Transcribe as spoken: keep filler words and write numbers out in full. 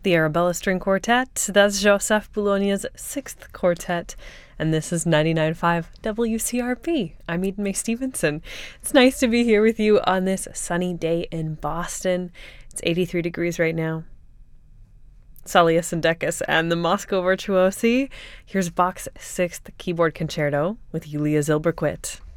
the Arabella String Quartet. That's Joseph Boulogne's sixth quartet, and this is ninety-nine point five W C R P. I'm Eden May Stevenson. It's nice to be here with you on this sunny day in Boston. It's eighty-three degrees right now. Saulius and Decus and the Moscow Virtuosi. Here's Bach's sixth Keyboard Concerto with Yulia Zilberquit.